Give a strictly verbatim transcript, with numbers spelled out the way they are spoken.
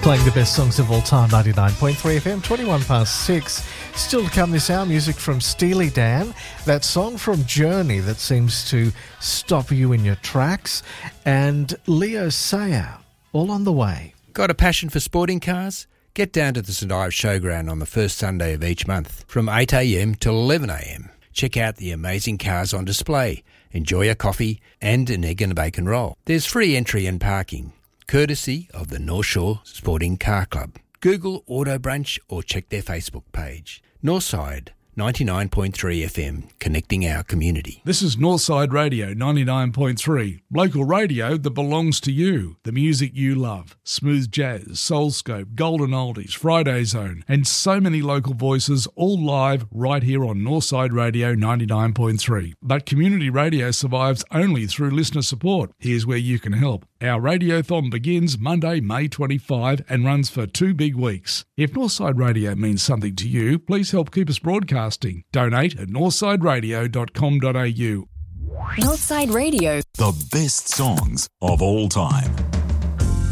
Playing the best songs of all time, ninety-nine point three F M, twenty-one past six. Still to come this hour, music from Steely Dan, that song from Journey that seems to stop you in your tracks, and Leo Sayer, all on the way. Got a passion for sporting cars? Get down to the St Ives Showground on the first Sunday of each month from eight a m till eleven a m. Check out the amazing cars on display, enjoy a coffee and an egg and a bacon roll. There's free entry and parking, courtesy of the North Shore Sporting Car Club. Google Auto Brunch or check their Facebook page. Northside, ninety-nine point three F M, connecting our community. This is Northside Radio ninety-nine point three, local radio that belongs to you. The music you love, smooth jazz, soulscope, golden oldies, Friday Zone, and so many local voices, all live right here on Northside Radio ninety-nine point three. But community radio survives only through listener support. Here's where you can help. Our radiothon begins Monday, May twenty-fifth and runs for two big weeks. If Northside Radio means something to you, please help keep us broadcasting. Donate at northside radio dot com dot a u. Northside Radio. The best songs of all time.